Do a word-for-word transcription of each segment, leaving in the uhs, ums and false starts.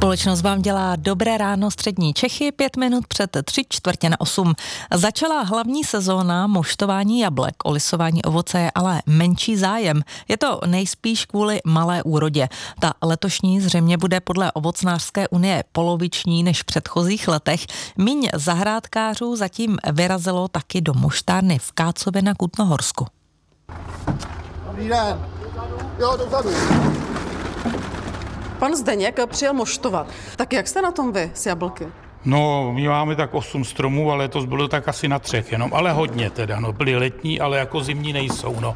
Společnost vám dělá dobré ráno střední Čechy, pět minut před tři čtvrtě na osm. Začala hlavní sezóna moštování jablek, o lisování ovoce je ale menší zájem. Je to nejspíš kvůli malé úrodě. Ta letošní zřejmě bude podle Ovocnářské unie poloviční než v předchozích letech. Míň zahrádkářů zatím vyrazilo taky do moštárny v Kácově na Kutnohorsku. Dobrý den. Jo, dozadu. Pan Zdeněk přijel moštovat. Tak jak jste na tom vy s jablky? No, my máme tak osm stromů, ale to bylo tak asi na třech jenom, ale hodně teda, no, byly letní, ale jako zimní nejsou, no.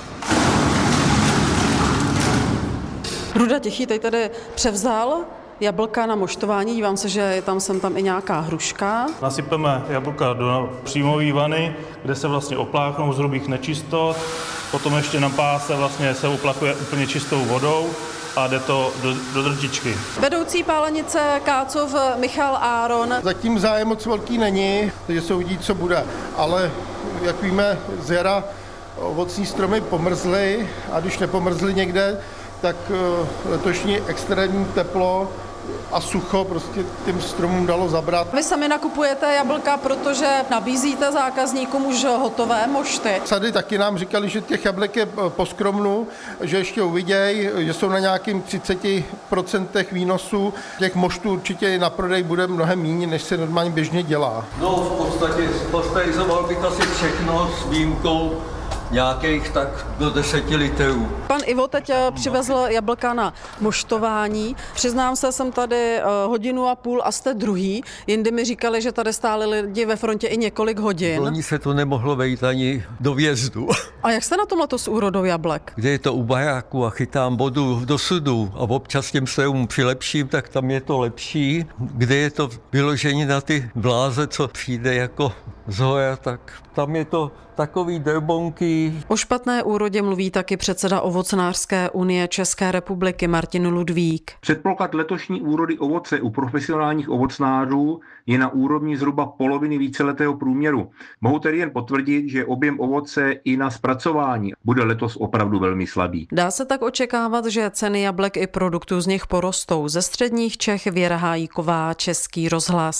Ruda Tichý tady tady převzal jablka na moštování, dívám se, že je tam sem tam i nějaká hruška. Nasypeme jablka do příjmové vany, kde se vlastně opláchnou z hrubých nečistot, potom ještě na páse vlastně se oplachuje úplně čistou vodou a jde to do, do drtičky. Vedoucí pálenice Kácov Michal Áron. Zatím zájem moc velký není, takže se uvidí, co bude. Ale jak víme, z jara ovocní stromy pomrzly a když nepomrzly někde, tak letošní extrémní teplo a sucho prostě tím stromům dalo zabrat. Vy sami nakupujete jablka, protože nabízíte zákazníkům už hotové mošty. Sady taky nám říkali, že těch jablek je po skromnu, že ještě uviděj, že jsou na nějakým třicet procent výnosů. Těch moštů určitě na prodej bude mnohem méně, než se normálně běžně dělá. No v podstatě pasterizoval bych asi všechno s výjimkou nějakých tak do deseti litrů. Pan Ivo teď přivezl jablka na moštování. Přiznám se, jsem tady hodinu a půl a jste druhý. Jindy mi říkali, že tady stáli lidi ve frontě i několik hodin. Loni se to nemohlo vejít ani do vjezdu. A jak jste na tom letos s úrodou jablek? Kde je to u baráku a chytám vodu do sudu a občas těm stromům přilepším, tak tam je to lepší. Kde je to vyložení na ty bláze, co přijde jako z hora, tak tam je to takový drbonky. O špatné úrodě mluví taky předseda Ovocnářské unie České republiky Martin Ludvík. Předpoklad letošní úrody ovoce u profesionálních ovocnářů je na úrovni zhruba poloviny víceletého průměru. Mohu tedy jen potvrdit, že objem ovoce i na zpracování bude letos opravdu velmi slabý. Dá se tak očekávat, že ceny jablek i produktů z nich porostou. Ze středních Čech Věra Hájíková, Český rozhlas.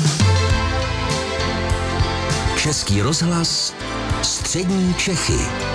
Český rozhlas, střední Čechy.